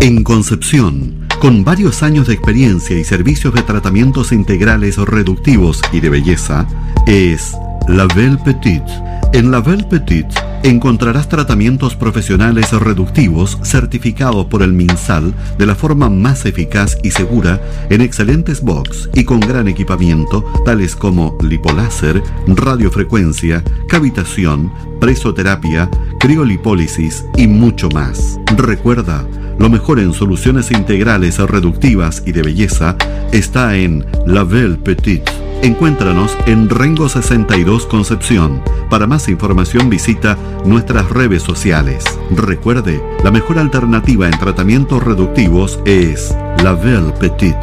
En Concepción, con varios años de experiencia y servicios de tratamientos integrales reductivos y de belleza, es La Belle Petite. En La Belle Petite encontrarás tratamientos profesionales reductivos certificados por el MinSal de la forma más eficaz y segura, en excelentes box y con gran equipamiento, tales como lipoláser, radiofrecuencia, cavitación, presoterapia, criolipólisis y mucho más. Recuerda, lo mejor en soluciones integrales reductivas y de belleza está en La Belle Petite. Encuéntranos en Rengo 62 Concepción. Para más información visita nuestras redes sociales. Recuerde, la mejor alternativa en tratamientos reductivos es La Belle Petite.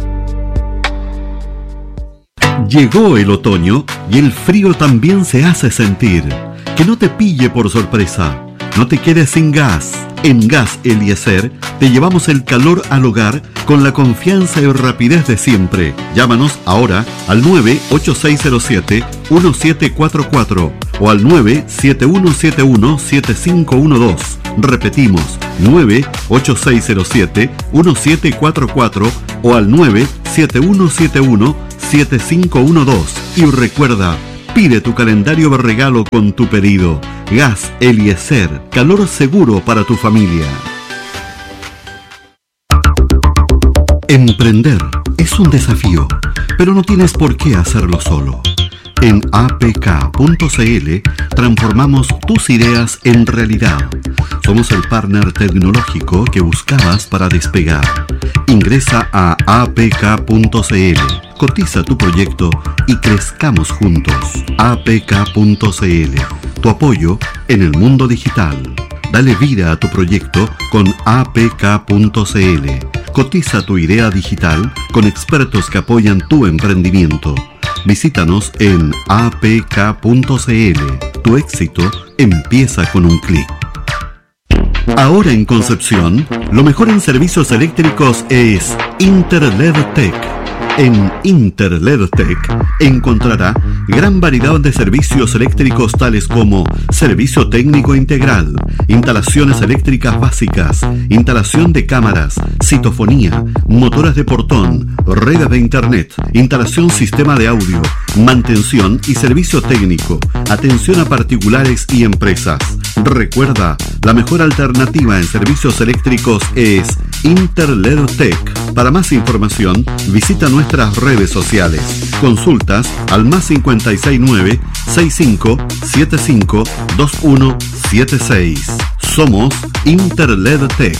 Llegó el otoño y el frío también se hace sentir. Que no te pille por sorpresa. No te quedes sin gas. En Gas Eliezer te llevamos el calor al hogar con la confianza y rapidez de siempre. Llámanos ahora al 98607-1744 o al 97171-7512. Repetimos, 98607-1744 o al 97171-7512. Y recuerda, pide tu calendario de regalo con tu pedido. Gas Eliezer, calor seguro para tu familia. Emprender es un desafío, pero no tienes por qué hacerlo solo. En apk.cl transformamos tus ideas en realidad. Somos el partner tecnológico que buscabas para despegar. Ingresa a apk.cl, cotiza tu proyecto y crezcamos juntos. apk.cl, tu apoyo en el mundo digital. Dale vida a tu proyecto con apk.cl. Cotiza tu idea digital con expertos que apoyan tu emprendimiento. Visítanos en apk.cl. Tu éxito empieza con un clic. Ahora en Concepción, lo mejor en servicios eléctricos es Interledtech. En Interledtech encontrará gran variedad de servicios eléctricos tales como servicio técnico integral, instalaciones eléctricas básicas, instalación de cámaras, citofonía, motoras de portón, redes de internet, instalación sistema de audio, mantención y servicio técnico, atención a particulares y empresas. Recuerda, la mejor alternativa en servicios eléctricos es Interledtech. Para más información, visita nuestras redes sociales. Consultas al +569 6575 2176. Somos Interledtech.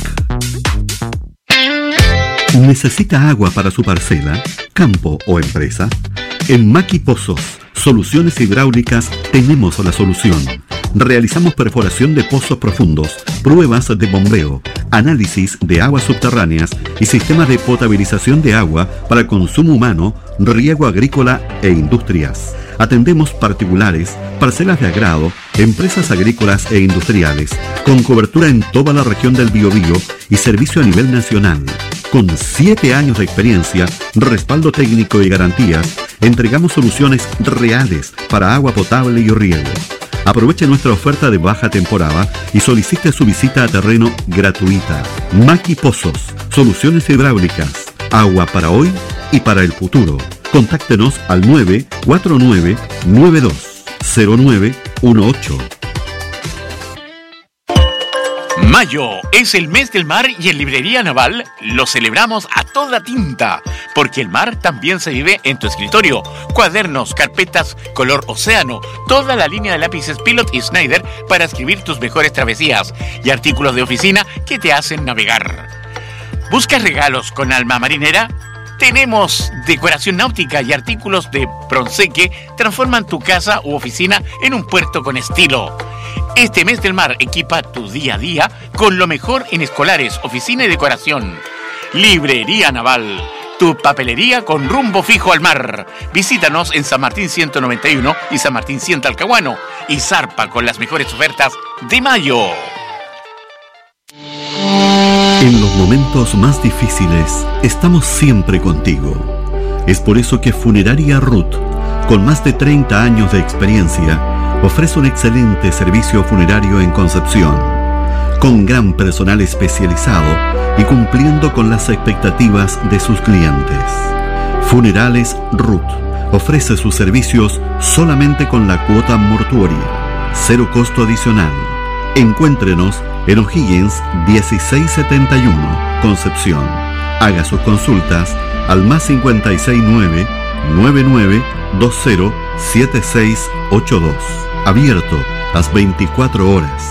¿Necesita agua para su parcela, campo o empresa? En Maki Pozos, Soluciones Hidráulicas, tenemos la solución. Realizamos perforación de pozos profundos, pruebas de bombeo, análisis de aguas subterráneas y sistemas de potabilización de agua para consumo humano, riego agrícola e industrias. Atendemos particulares, parcelas de agrado, empresas agrícolas e industriales, con cobertura en toda la región del Biobío y servicio a nivel nacional. Con 7 años de experiencia, respaldo técnico y garantías, entregamos soluciones reales para agua potable y riego. Aproveche nuestra oferta de baja temporada y solicite su visita a terreno gratuita. Maki Pozos, Soluciones Hidráulicas, agua para hoy y para el futuro. Contáctenos al 949-920918. Mayo es el mes del mar y en Librería Naval lo celebramos a toda tinta, porque el mar también se vive en tu escritorio. Cuadernos, carpetas, color océano, toda la línea de lápices Pilot y Schneider para escribir tus mejores travesías y artículos de oficina que te hacen navegar. ¿Buscas regalos con alma marinera? Tenemos decoración náutica y artículos de bronce que transforman tu casa u oficina en un puerto con estilo. Este mes del mar equipa tu día a día con lo mejor en escolares, oficina y decoración. Librería Naval, tu papelería con rumbo fijo al mar. Visítanos en San Martín 191 y San Martín 100 Talcahuano y zarpa con las mejores ofertas de mayo. En los momentos más difíciles, estamos siempre contigo. Es por eso que Funeraria Ruth, con más de 30 años de experiencia, ofrece un excelente servicio funerario en Concepción. con gran personal especializado y cumpliendo con las expectativas de sus clientes. Funerales Ruth ofrece sus servicios solamente con la cuota mortuoria, 0 costo adicional. Encuéntrenos en O'Higgins 1671, Concepción. Haga sus consultas al +569 9920 7682. Abierto las 24 horas.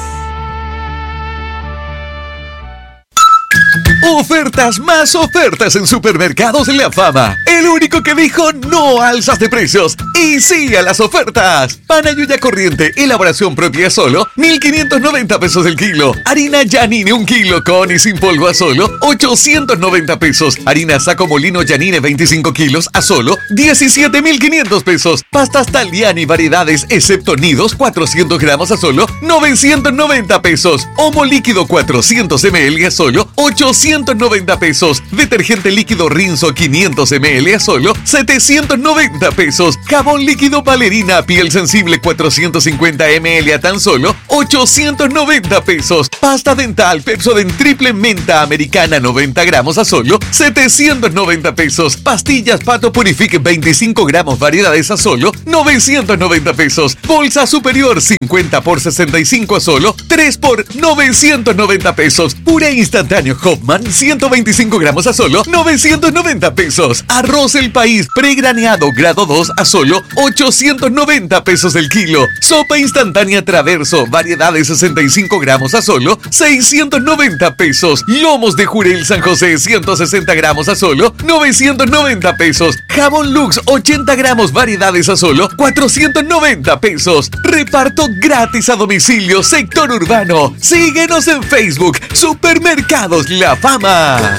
Ofertas más ofertas en Supermercados La Fama. El único que dijo no a alzas de precios y sí a las ofertas. Pana Yuya corriente, elaboración propia solo, 1.590 pesos el kilo. Harina Yanine 1 kilo con y sin polvo a solo, 890 pesos. Harina Saco Molino Yanine 25 kilos a solo, 17.500 pesos. Pastas Taliani variedades excepto nidos, 400 gramos a solo, 990 pesos. Omo líquido 400 ml a solo, 890 pesos. Detergente líquido Rinso 500 ml a solo 790 pesos. Jabón líquido Valerina piel sensible 450 ml a tan solo 890 pesos. Pasta dental Pepsodent triple menta americana 90 gramos a solo 790 pesos. Pastillas Pato Purifique 25 gramos variedades a solo 990 pesos. Bolsa superior 50 por 65 a solo 3 por 990 pesos. Puré instantáneo Hoffman 125 gramos a solo 990 pesos. Arroz El País pregraneado grado 2 a solo 890 pesos el kilo. Sopa instantánea Traverso variedades 65 gramos a solo 690 pesos. Lomos de Jurel San José 160 gramos a solo 990 pesos. Jabón Lux 80 gramos variedades a solo 490 pesos. Reparto gratis a domicilio sector urbano. Síguenos en Facebook Supermercados La Fama.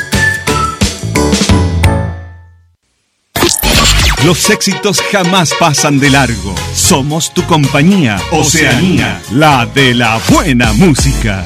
Los éxitos jamás pasan de largo. Somos tu compañía, Oceanía, la de la buena música.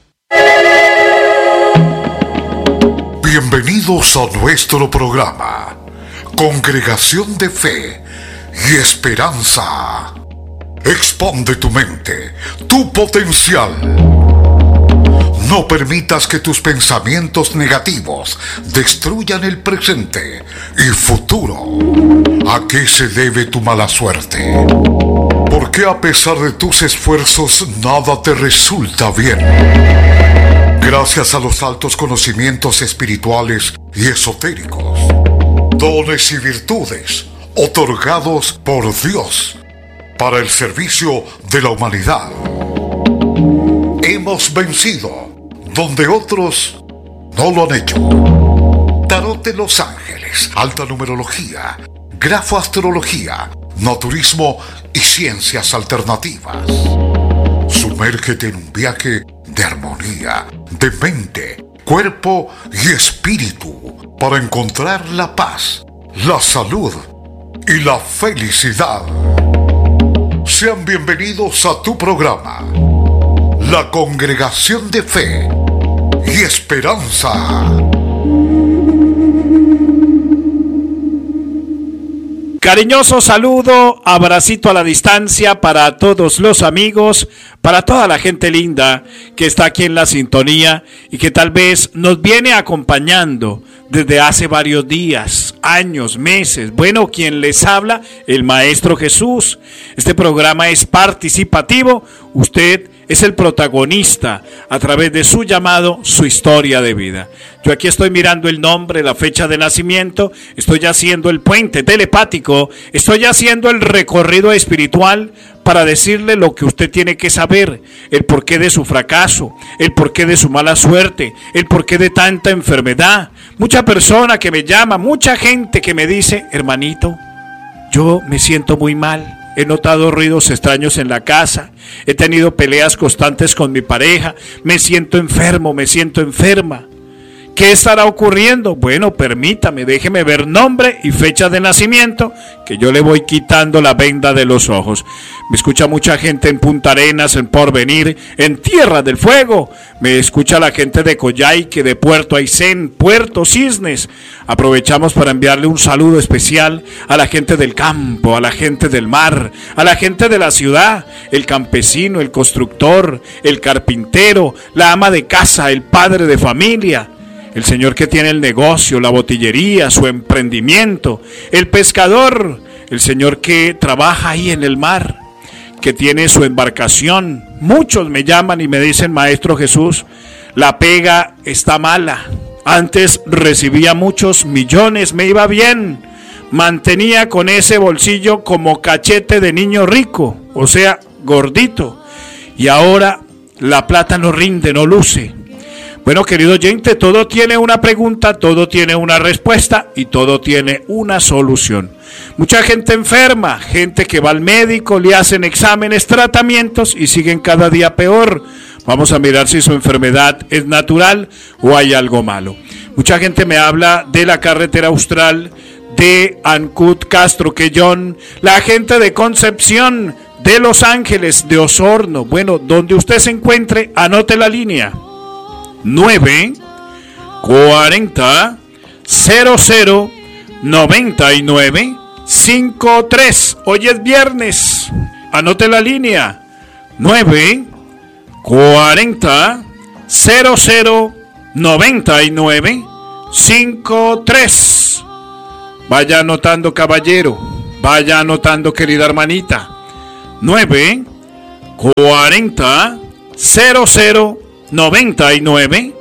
Bienvenidos a nuestro programa, Congregación de Fe y Esperanza. Expande tu mente, tu potencial. No permitas que tus pensamientos negativos destruyan el presente y futuro. ¿A qué se debe tu mala suerte? ¿Por qué a pesar de tus esfuerzos nada te resulta bien? Gracias a los altos conocimientos espirituales y esotéricos, dones y virtudes otorgados por Dios para el servicio de la humanidad, hemos vencido donde otros no lo han hecho. Tarot de los Ángeles, alta numerología, grafoastrología, naturismo y ciencias alternativas. Sumérgete en un viaje de armonía, de mente, cuerpo y espíritu para encontrar la paz, la salud y la felicidad. Sean bienvenidos a tu programa, La Congregación de Fe y Esperanza. Cariñoso saludo, abracito a la distancia para todos los amigos, para toda la gente linda que está aquí en la sintonía y que tal vez nos viene acompañando desde hace varios días, años, meses. Bueno, quien les habla, el Maestro Jesús. Este programa es participativo, usted es el protagonista a través de su llamado, su historia de vida. Yo aquí estoy mirando el nombre, la fecha de nacimiento, estoy haciendo el puente telepático, estoy haciendo el recorrido espiritual para decirle lo que usted tiene que saber, el porqué de su fracaso, el porqué de su mala suerte, el porqué de tanta enfermedad. Mucha persona que me llama, mucha gente que me dice, hermanito, yo me siento muy mal. He notado ruidos extraños en la casa, he tenido peleas constantes con mi pareja, me siento enfermo, me siento enferma. ¿Qué estará ocurriendo? Bueno, permítame, déjeme ver nombre y fecha de nacimiento, que yo le voy quitando la venda de los ojos. Me escucha mucha gente en Punta Arenas, en Porvenir, en Tierra del Fuego. Me escucha la gente de Coyhaique, de Puerto Aysén, Puerto Cisnes. Aprovechamos para enviarle un saludo especial a la gente del campo, a la gente del mar, a la gente de la ciudad, el campesino, el constructor, el carpintero, la ama de casa, el padre de familia, el señor que tiene el negocio, la botillería, su emprendimiento, el pescador, el señor que trabaja ahí en el mar, que tiene su embarcación. Muchos me llaman y me dicen: Maestro Jesús, la pega está mala. Antes recibía muchos millones, me iba bien, mantenía con ese bolsillo como cachete de niño rico, o sea, gordito, y ahora la plata no rinde, no luce. Bueno, querido oyente, todo tiene una pregunta, todo tiene una respuesta y todo tiene una solución. Mucha gente enferma, gente que va al médico, le hacen exámenes, tratamientos y siguen cada día peor. Vamos a mirar si su enfermedad es natural o hay algo malo. Mucha gente me habla de la carretera austral, de Ancud, Castro, Quellón, la gente de Concepción, de Los Ángeles, de Osorno. Bueno, donde usted se encuentre, anote la línea 940 00 99 53. Hoy es viernes. Anote la línea 940 00 99 53. Vaya anotando, caballero. Vaya anotando, querida hermanita. 940 00 99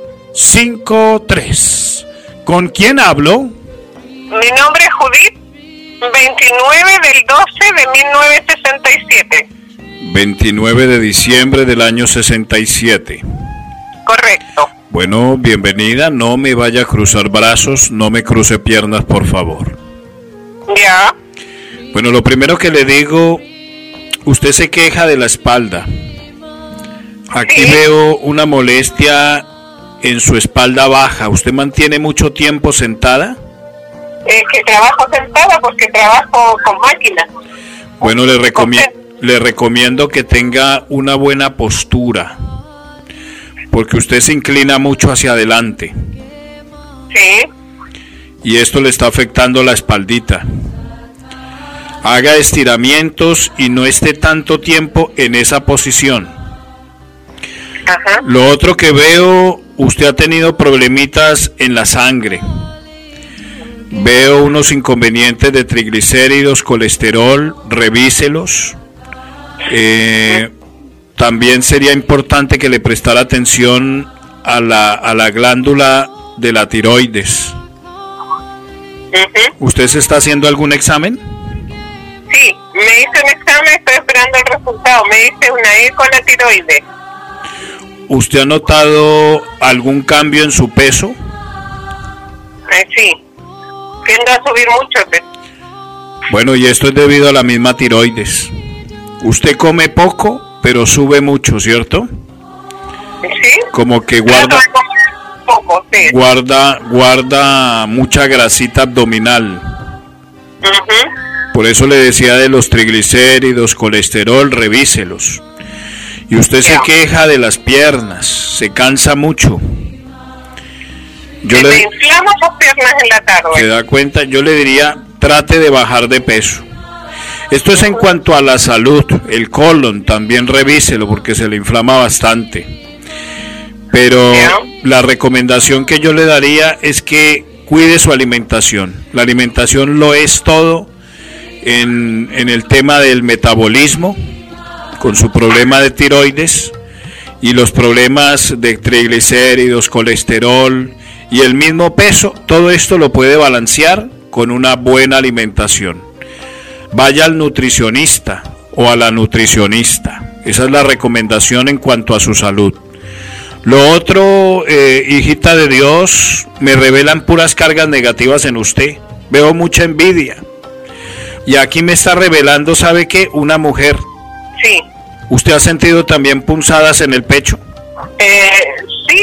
53. ¿Con quién hablo? Mi nombre es Judith, 29 del 12 de 1967. 29 de diciembre del año 67. Correcto. Bueno, bienvenida. No me vaya a cruzar brazos, no me cruce piernas, por favor. Ya. Bueno, lo primero que le digo, usted se queja de la espalda. Aquí veo una molestia en su espalda baja. ¿Usted mantiene mucho tiempo sentada? Que trabajo sentada porque trabajo con máquina. Bueno, le recomiendo que tenga una buena postura, porque usted se inclina mucho hacia adelante. Sí. Y esto le está afectando la espaldita. Haga estiramientos y no esté tanto tiempo en esa posición. Ajá. Lo otro que veo, usted ha tenido problemitas en la sangre. Veo unos inconvenientes de triglicéridos, colesterol, revíselos. También sería importante que le prestara atención a la glándula de la tiroides. ¿Usted se está haciendo algún examen? Sí, me hice un examen, estoy esperando el resultado. Me hice una E con la tiroides. ¿Usted ha notado algún cambio en su peso? Sí, tiendo a subir mucho. Bueno, y esto es debido a la misma tiroides. Usted come poco, pero sube mucho, ¿cierto? Sí. Como que guarda mucha grasita abdominal. Por eso le decía de los triglicéridos, colesterol, revíselos. Y usted se queja de las piernas, se cansa mucho. Me inflamo las piernas en la tarde. ¿Se da cuenta? Yo le diría, trate de bajar de peso. Esto es en cuanto a la salud. El colon también revíselo porque se le inflama bastante. Pero la recomendación que yo le daría es que cuide su alimentación. La alimentación lo es todo en el tema del metabolismo, con su problema de tiroides y los problemas de triglicéridos, colesterol y el mismo peso. Todo esto lo puede balancear con una buena alimentación. Vaya al nutricionista o a la nutricionista. Esa es la recomendación en cuanto a su salud. Lo otro, hijita de Dios, me revelan puras cargas negativas en usted. Veo mucha envidia. Y aquí me está revelando, ¿sabe qué? Una mujer. Sí. ¿Usted ha sentido también punzadas en el pecho? Sí, hace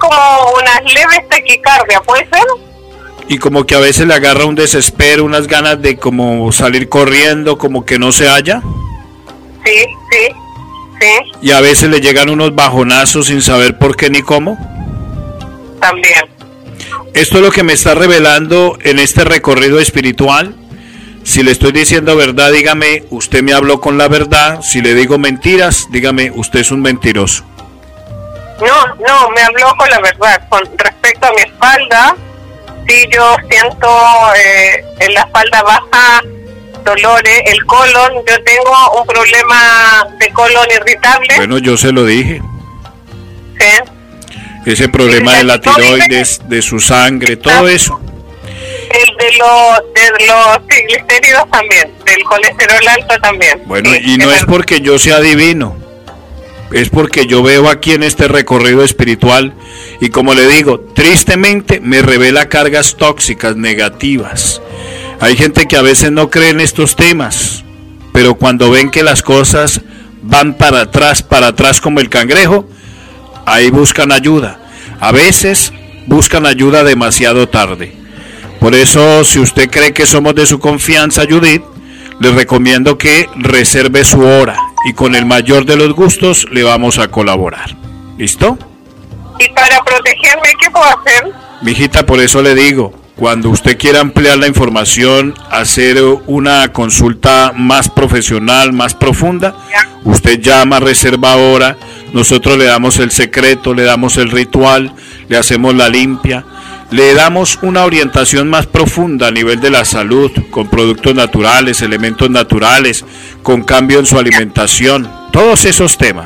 como unas leves taquicardia, ¿puede ser? Y como que a veces le agarra un desespero, unas ganas de como salir corriendo, como que no se halla. Sí. Y a veces le llegan unos bajonazos sin saber por qué ni cómo. También. Esto es lo que me está revelando en este recorrido espiritual. Si le estoy diciendo verdad, dígame, usted me habló con la verdad. Si le digo mentiras, dígame, usted es un mentiroso. No, me habló con la verdad. Con respecto a mi espalda, sí, yo siento en la espalda baja dolores, el colon, yo tengo un problema de colon irritable. Bueno, yo se lo dije. Sí. Ese problema de la tiroides, de su sangre, todo eso. El de los triglicéridos también, del colesterol alto también. Bueno, sí, y no es porque yo sea divino, es porque yo veo aquí en este recorrido espiritual y como le digo, tristemente me revela cargas tóxicas, negativas. Hay gente que a veces no cree en estos temas, pero cuando ven que las cosas van para atrás como el cangrejo, ahí buscan ayuda. A veces buscan ayuda demasiado tarde. Por eso, si usted cree que somos de su confianza, Judith, le recomiendo que reserve su hora y con el mayor de los gustos le vamos a colaborar. ¿Listo? ¿Y para protegerme qué puedo hacer? Mijita, por eso le digo, cuando usted quiera ampliar la información, hacer una consulta más profesional, más profunda, usted llama, reserva hora, nosotros le damos el secreto, le damos el ritual, le hacemos la limpia, le damos una orientación más profunda a nivel de la salud, con productos naturales, elementos naturales, con cambio en su alimentación, todos esos temas.